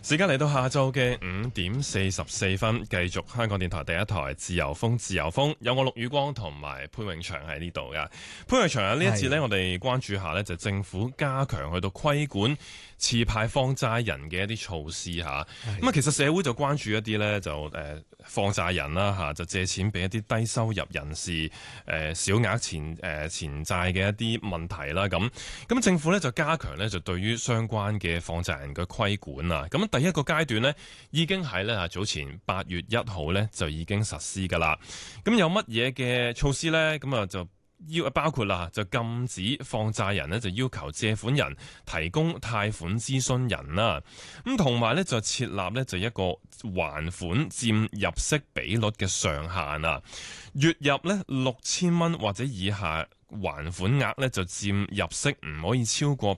時間嚟到下晝嘅5:44，繼續香港電台第一台自由風，自由風有我陸宇光同埋潘永祥喺呢度噶。潘永祥啊，呢一次呢，我哋關注下呢，就政府加強去到規管持牌放債人嘅一啲措施吓。咁啊，其實社會就關注一啲呢，就放債人啦吓，就借錢俾一啲低收入人士小額錢債嘅一啲問題啦。咁政府呢，就加強呢，就對於相關嘅放債人嘅規管啊。咁第一個階段呢，已經喺呢早前8月1號呢，就已經實施㗎喇。咁有乜嘢嘅措施呢？咁啊就包括啦，就禁止放債人呢，就要求借款人提供貸款諮詢人啦。咁同埋呢，就設立呢，就一個還款佔入息比率嘅上限啊。月入呢6000蚊或者以下，還款額呢就佔入息唔可以超過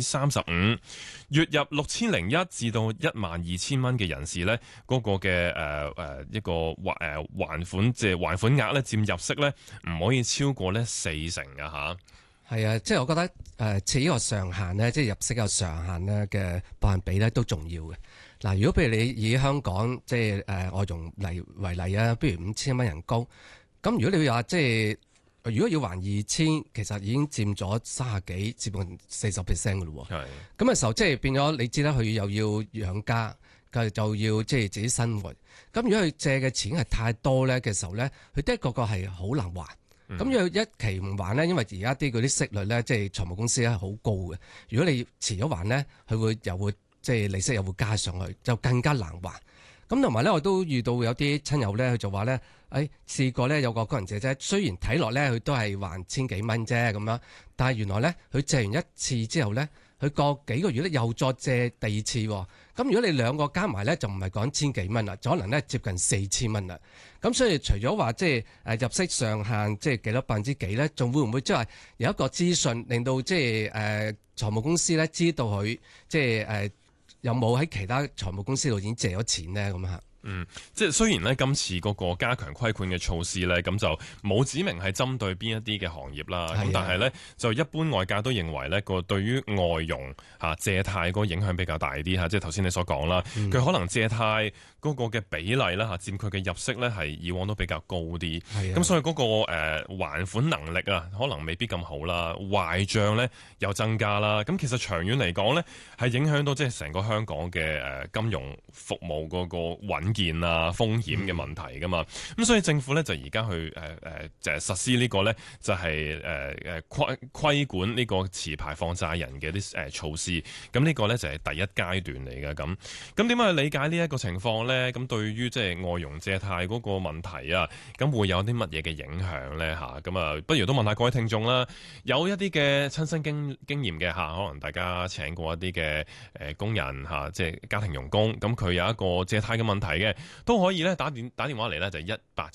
35%，月入6001至到12000蚊嘅人士呢，嗰個嘅一個還款額呢佔入息呢唔可以超過呢40%啊吓。 係啊，即係我覺得設呢個上限呢，即係入息有上限呢嘅百分比呢都重要嘅。嗱，如果譬如你以香港即係外傭為例啊，不如5000蚊人工，咁如果你話即係如果要還2000，其實已經佔咗30幾接近40% 嘅咯喎。係。咁嘅時候即係變咗，你知啦，佢又要養家，佢就要即係自己生活。咁如果佢借嘅錢係太多咧嘅時候咧，佢的確係好難還。咁要一期唔還咧，因為而家啲嗰啲息率咧，即係財務公司咧係好高嘅。如果你遲咗還咧，佢又會即係利息又會加上去，就更加難還。咁同埋咧，我都遇到有啲親友咧，佢就話咧，試過咧有個工人姐姐，雖然睇落咧佢都係還千幾蚊啫咁樣，但係原來咧佢借完一次之後咧，佢過幾個月咧又再借第二次。咁如果你兩個加埋咧，就唔係講千幾蚊啦，就可能咧接近4000蚊啦。咁所以除咗話即係入息上限即係幾多%幾咧，仲會唔會即係有一個資訊令到即係財務公司咧知道佢即係有冇喺其他財務公司度已經借咗錢咧？咁即係雖然咧今次嗰個加強規管嘅措施咧，咁就冇指明係針對邊一啲嘅行業啦。咁但係咧就一般外界都認為咧個對於外傭借貸嗰個影響比較大啲嚇。即係頭先你所講啦，佢可能借貸嗰個嘅比例啦嚇，佔佢嘅入息咧係以往都比較高啲。咁所以嗰個還款能力啊，可能未必咁好啦。壞帳咧又增加啦。咁其實長遠嚟講咧，係影響到即係成個香港嘅金融服務嗰個穩健啊風險嘅問題噶嘛，咁所以政府咧就而家去就實施呢個咧就係規管呢個持牌放債人嘅啲措施，咁呢個咧就係第一階段嚟嘅。咁點樣去理解呢一個情況咧？咁對於即係外傭借貸嗰個問題啊，咁會有啲乜嘢嘅影響咧吓？咁啊，不如都問下各位聽眾啦，有一啲嘅親身經驗嘅吓，可能大家請過一啲嘅工人吓，即係家庭傭工，咁佢有一個借貸嘅問題嘅，都可以咧打電話嚟咧，就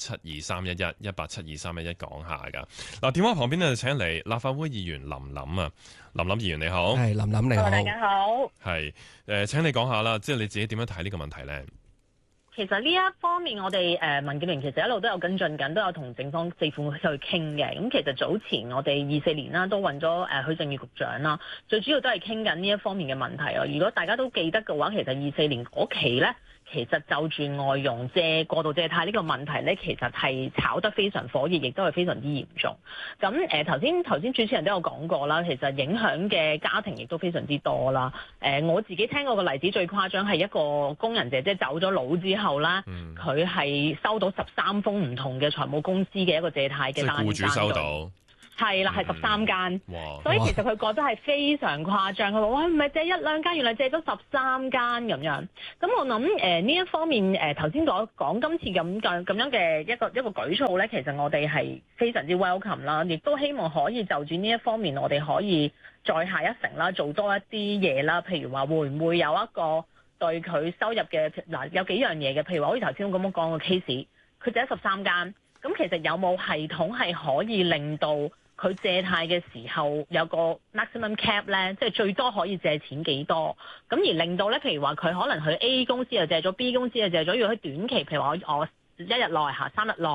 1872311 1872311講下噶。嗱，電話旁邊呢，就請嚟立法會議員林琳啊，林琳議員你好。 係，林琳你好。 大家好。 係請你講下啦，即係你自己點樣睇呢個問題咧？ 其實呢一方面，我哋民建聯其實一路都有跟進緊，都有同政府去傾嘅。咁其實早前我哋24年啦，都揾咗許正宇局長啦，最主要都係傾緊呢一方面嘅問題啊。如果大家都記得嘅話，其實24年嗰期咧，其實就住外傭過度借貸呢個問題咧，其實係炒得非常火熱，亦都係非常之嚴重。咁頭先主持人都有講過啦，其實影響嘅家庭亦都非常之多啦。我自己聽過個例子最誇張係一個工人姐姐走咗佬之後啦，佢係收到13封唔同嘅財務公司嘅一個借貸嘅單。 即係僱主收到。 係啦，係13間，所以其實佢覺得係非常誇張。佢話：哇，唔係借一兩間，原來借咗13間咁樣。咁我諗呢一方面頭先講今次咁樣嘅一個舉措咧，其實我哋係非常之 welcome 啦，亦都希望可以就住呢一方面，我哋可以再下一城啦，做多一啲嘢啦。譬如話會唔會有一個對佢收入嘅有幾樣嘢嘅，譬如話好似頭先咁樣講個 case， 佢借咗13間，咁其實有冇系統係可以令到佢借貸嘅時候有個 maximum cap 咧，即係最多可以借錢幾多？咁而令到咧，譬如話佢可能佢 A 公司又借咗，B 公司又借咗，如果佢短期，譬如話我1日內3日內，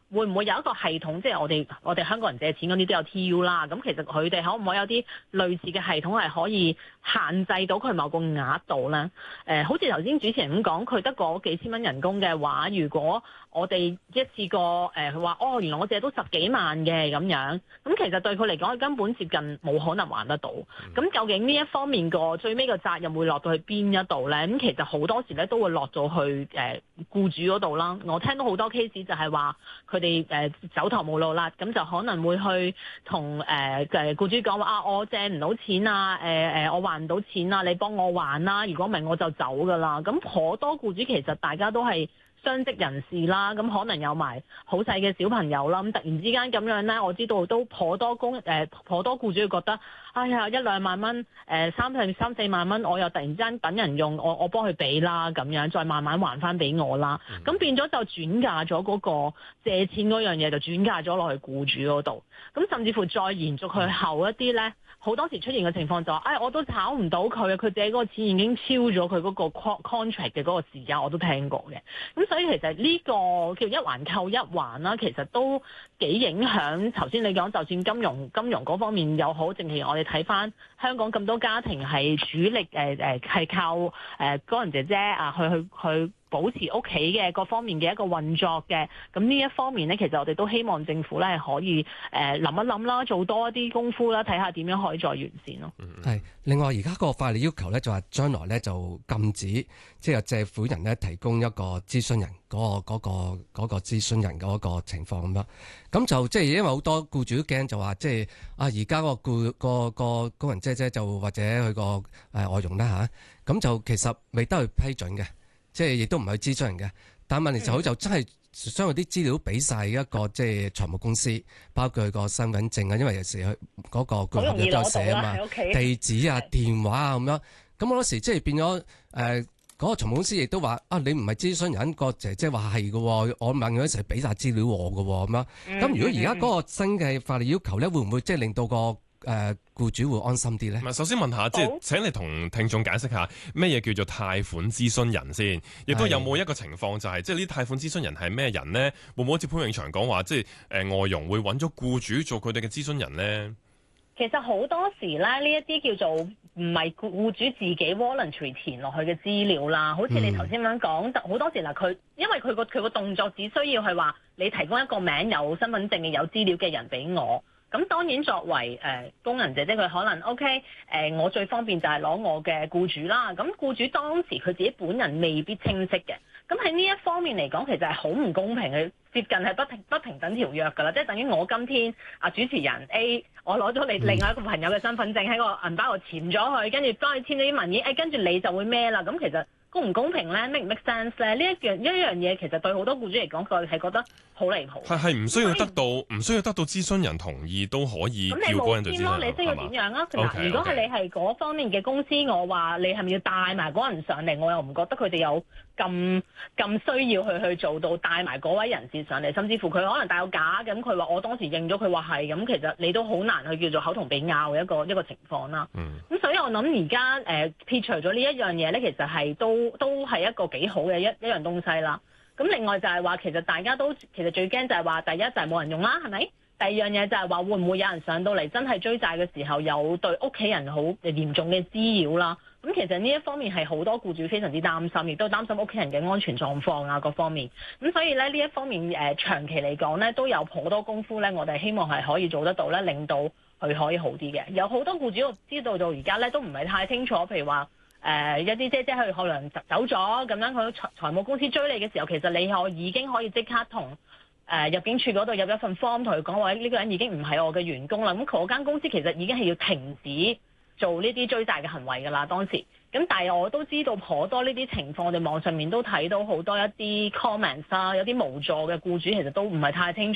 會唔會有一個系統，即係我哋香港人借錢嗰啲都有 TU 啦，咁其實佢哋可唔可以有啲類似嘅系統係可以限制到佢某個額度咧？好似頭先主持人咁講，佢得嗰幾千蚊人工嘅話，如果我哋一次過佢話原來我借到10幾萬嘅咁樣，咁其實對佢嚟講，佢根本接近冇可能還得到。咁究竟呢一方面個最尾個責任會落到去邊一度咧？咁其實好多時咧都會落到去僱主嗰度啦。我聽到好多 case 就係話佢哋走投無路啦，咁就可能會去同僱主講話我借唔到錢啊，我還唔到錢啊，你幫我還啦，如果唔係我就走噶啦。咁頗多僱主其實大家都係雙職人士啦，咁可能有埋好細嘅小朋友啦，咁突然之間咁樣咧，我知道都頗多僱主會覺得，哎呀1-2萬蚊，3-4萬蚊，我又突然之間等人用，我幫佢俾啦，咁樣再慢慢還翻俾我啦，咁變咗就轉嫁咗嗰個借錢嗰樣嘢，就轉嫁咗落去僱主嗰度，咁甚至乎再延續去後一啲咧。好多時出現嘅情況就話，我都炒唔到佢，佢借嗰個錢已經超咗佢嗰個 contract 嘅嗰個時間，我都聽過嘅。咁所以其實呢個叫一環扣一環啦，其實都幾影響。頭先你講，就算金融嗰方面又好，淨係我哋睇翻香港咁多家庭係主力係靠工人姐姐啊去保持屋企嘅各方面嘅一個運作嘅，咁呢一方面呢，其實我哋都希望政府咧可以諗一諗啦，做多一啲功夫啦，睇下點樣可以再完善咯。 係另外而家個法律要求咧，就話將來咧就禁止即係借款人咧提供一個諮詢人嗰個諮詢人嗰個情況咁樣，咁就即係因為好多僱主都驚就話即係而家個工人姐姐就或者佢個外傭啦嚇，咁就其實未得去批准嘅。即係亦都唔係諮詢人嘅，但問題就好就真係將佢啲資料俾晒一個即係財務公司，包括佢個身份證啊，因為有時佢嗰個顧客都有寫啊嘛，地址啊、電話啊咁樣。咁好多時即係變咗嗰個財務公司亦都話你唔係諮詢人，個姐姐話係嘅，我問佢一齊俾晒資料我嘅咁樣。咁如果而家嗰個新嘅法律要求咧，會唔會即係令到個僱主會安心啲咧？ 首先問下，即係請你同聽眾解釋下咩嘢叫做貸款諮詢人先，亦都有冇一個情況就係，即係呢啲貸款諮詢人係咩人呢？會唔會好似潘永祥講話，即係外傭會揾咗僱主做佢哋嘅諮詢人呢？ 其實好多時咧，呢一啲叫做唔係僱主自己 voluntary 填落去嘅資料啦，好似你頭先咁講，好多時嗱佢因為佢個動作只需要係話你提供一個名有身份證嘅有資料嘅人俾我。咁當然作為工人姐姐佢可能 OK 我最方便就係攞我嘅僱主啦。咁僱主當時佢自己本人未必清晰嘅。咁喺呢一方面嚟講，其實係好唔公平嘅，接近係不平等條約㗎啦。即係等於我今天主持人 A， 我攞咗你另外一個朋友嘅身份證喺個銀包度潛咗去，跟住幫你簽咗啲文件，跟住你就會孭啦。咁其實公唔公平咧 ？make 唔 make sense 咧？呢一樣嘢其實對好多僱主嚟講，佢係覺得好離譜。係唔需要得到諮詢人同意都可以叫嗰人做諮詢人。咁你冇簽咯？你需要點樣啊？嗱，如果係你係嗰方面嘅公司，我話你係咪要帶埋嗰人上嚟？我又唔覺得佢哋有咁需要去做到帶埋嗰位人士上嚟，甚至乎佢可能帶有假咁，佢話我當時認咗佢話係咁，其實你都好難去叫做口同鼻拗嘅一個情況啦。咁所以我諗而家撇除咗呢一樣嘢咧，其實係都係一個幾好嘅一樣東西啦。咁另外就係話，其實大家都其實最驚就係話，第一就係冇人用啦，係咪？第二樣嘢就係話，會唔會有人上到嚟真係追債嘅時候，有對屋企人好嚴重嘅滋擾啦？咁其實呢一方面係好多僱主非常之擔心，亦都擔心屋企人嘅安全狀況啊各方面。咁所以咧呢一方面長期嚟講咧，都有好多功夫咧，我哋希望係可以做得到咧，令到佢可以好啲嘅。有好多僱主知道到而家咧都唔係太清楚，譬如話一啲姐姐去可能走咗咁樣，佢財務公司追你嘅時候，其實你已經可以即刻同入境處嗰度入一份 form 同佢講話，呢個人已經唔係我嘅員工啦。咁嗰間公司其實已經係要停止做呢啲追債嘅行為㗎啦，當時。咁但係我都知道頗多呢啲情況，我哋網上面都睇到好多一啲 comments 啦，有啲無助嘅僱主其實都唔係太清楚。